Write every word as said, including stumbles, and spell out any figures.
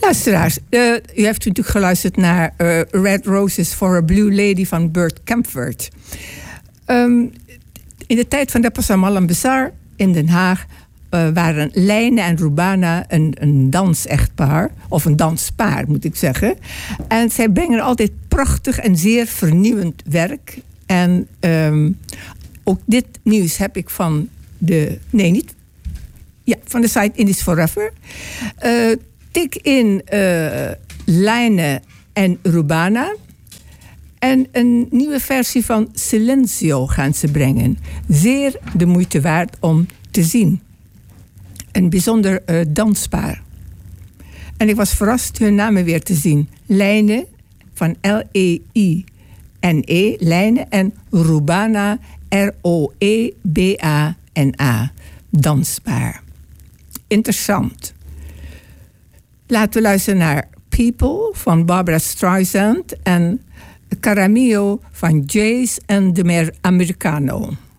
Luisteraars, uh, u heeft natuurlijk geluisterd naar uh, Red Roses for a Blue Lady van Bert Kaempfert. Um, in de tijd van de Passamallam Bazaar in Den Haag uh, waren Lijne en Rubana een, een dansechtpaar. Of een danspaar, moet ik zeggen. En zij brengen altijd prachtig en zeer vernieuwend werk. En um, ook dit nieuws heb ik van de... Nee, niet... Ja, van de site Indies Forever. Uh, tik in uh, Lijne en Rubana. En een nieuwe versie van Silencio gaan ze brengen. Zeer de moeite waard om te zien. Een bijzonder uh, danspaar. En ik was verrast hun namen weer te zien. Lijne van L E I N E, Lijne. En Rubana, R O E B A N A, danspaar. Interessant. Laten we luisteren naar People van Barbara Streisand en Caramillo van Jace en de Mer Americano.